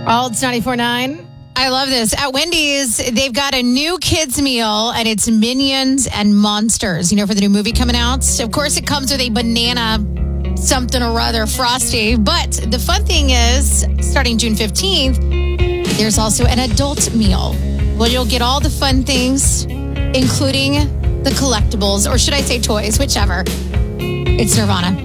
Oh, it's 94.9. I love this. At Wendy's, they've got a new kids meal, and it's Minions and Monsters, for the new movie coming out. Of course, it comes with a banana something or other frosty. But the fun thing is, starting June 15th, there's also an adult meal. Well, you'll get all the fun things, including the collectibles, or should I say toys, whichever. It's Nirvana.